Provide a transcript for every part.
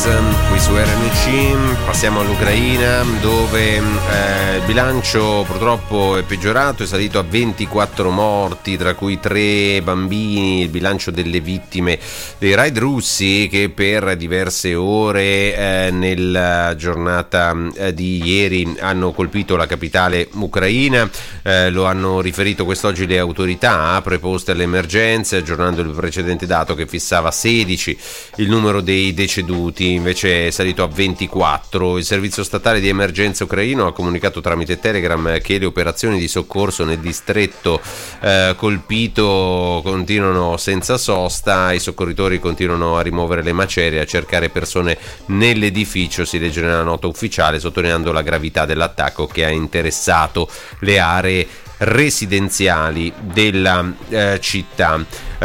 Qui su RNC passiamo all'Ucraina, dove il bilancio purtroppo è peggiorato, è salito a 24 morti, tra cui 3 bambini. Il bilancio delle vittime dei raid russi che per diverse ore nella giornata di ieri hanno colpito la capitale ucraina. Lo hanno riferito quest'oggi le autorità preposte alle emergenze, aggiornando il precedente dato che fissava 16 il numero dei deceduti. Invece è salito a 24. Il servizio statale di emergenza ucraino ha comunicato tramite Telegram che le operazioni di soccorso nel distretto colpito continuano senza sosta. I soccorritori continuano a rimuovere le macerie e a cercare persone nell'edificio, si legge nella nota ufficiale, sottolineando la gravità dell'attacco che ha interessato le aree residenziali della città.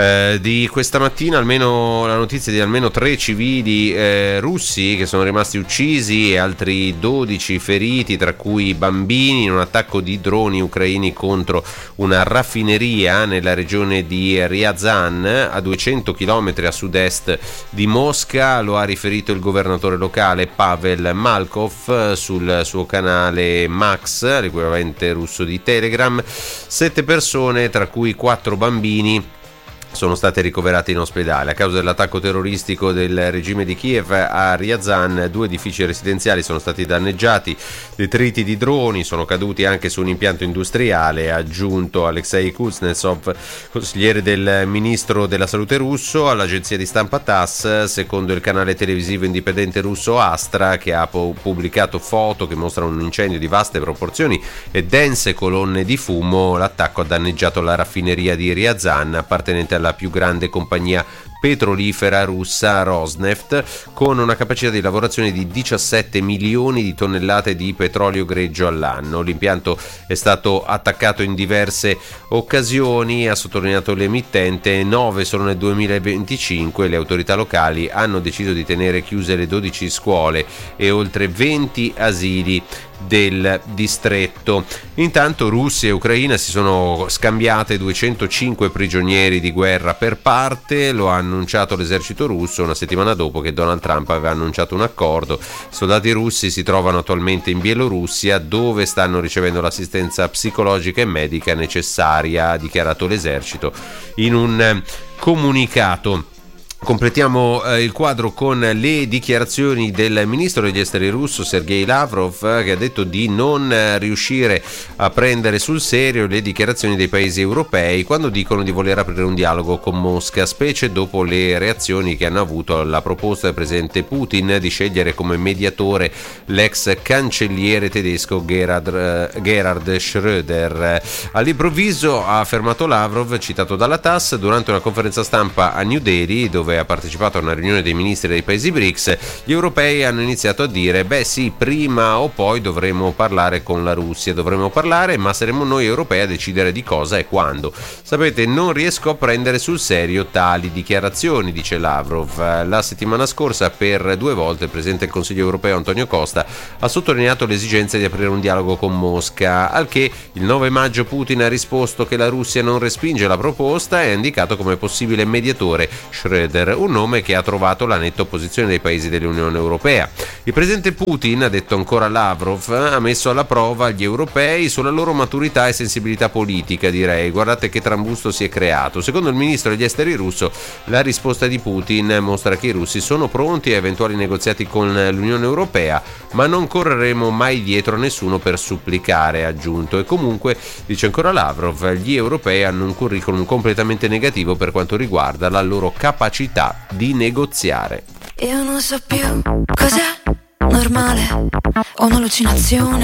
Di questa mattina almeno la notizia di almeno 3 civili russi che sono rimasti uccisi e altri 12 feriti, tra cui bambini, in un attacco di droni ucraini contro una raffineria nella regione di Ryazan, a 200 km a sud-est di Mosca. Lo ha riferito il governatore locale Pavel Malkov sul suo canale Max, l'equivalente russo di Telegram. 7 persone, tra cui 4 bambini, sono state ricoverate in ospedale. A causa dell'attacco terroristico del regime di Kiev a Ryazan, 2 edifici residenziali sono stati danneggiati. Detriti di droni sono caduti anche su un impianto industriale, ha aggiunto Alexei Kuznetsov, consigliere del ministro della salute russo, all'agenzia di stampa TASS, secondo il canale televisivo indipendente russo Astra, che ha pubblicato foto che mostrano un incendio di vaste proporzioni e dense colonne di fumo. L'attacco ha danneggiato la raffineria di Ryazan, appartenente alla più grande compagnia petrolifera russa Rosneft, con una capacità di lavorazione di 17 milioni di tonnellate di petrolio greggio all'anno. L'impianto è stato attaccato in diverse occasioni, ha sottolineato l'emittente. 9 solo nel 2025. Le autorità locali hanno deciso di tenere chiuse le 12 scuole e oltre 20 asili del distretto. Intanto Russia e Ucraina si sono scambiate 205 prigionieri di guerra per parte. Lo ha annunciato l'esercito russo una settimana dopo che Donald Trump aveva annunciato un accordo. I soldati russi si trovano attualmente in Bielorussia, dove stanno ricevendo l'assistenza psicologica e medica necessaria, ha dichiarato l'esercito in un comunicato. Completiamo il quadro con le dichiarazioni del ministro degli esteri russo Sergei Lavrov, che ha detto di non riuscire a prendere sul serio le dichiarazioni dei paesi europei quando dicono di voler aprire un dialogo con Mosca, specie dopo le reazioni che hanno avuto alla proposta del presidente Putin di scegliere come mediatore l'ex cancelliere tedesco Gerhard Schröder. All'improvviso, ha affermato Lavrov, citato dalla TASS, durante una conferenza stampa a New Delhi, dove ha partecipato a una riunione dei ministri dei paesi BRICS, gli europei hanno iniziato a dire: beh sì, prima o poi dovremo parlare con la Russia, dovremo parlare, ma saremo noi europei a decidere di cosa e quando. Sapete, non riesco a prendere sul serio tali dichiarazioni, dice Lavrov. La settimana scorsa, per 2 volte, il presidente del Consiglio europeo Antonio Costa ha sottolineato l'esigenza di aprire un dialogo con Mosca, al che il 9 maggio Putin ha risposto che la Russia non respinge la proposta e ha indicato come possibile mediatore Schröder, un nome che ha trovato la netta opposizione dei paesi dell'Unione Europea. Il presidente Putin, ha detto ancora Lavrov, ha messo alla prova gli europei sulla loro maturità e sensibilità politica, direi. Guardate che trambusto si è creato. Secondo il ministro degli esteri russo, la risposta di Putin mostra che i russi sono pronti a eventuali negoziati con l'Unione Europea, ma non correremo mai dietro a nessuno per supplicare, ha aggiunto. E comunque, dice ancora Lavrov, gli europei hanno un curriculum completamente negativo per quanto riguarda la loro capacità di negoziare. Io non so più cos'è normale o un'allucinazione.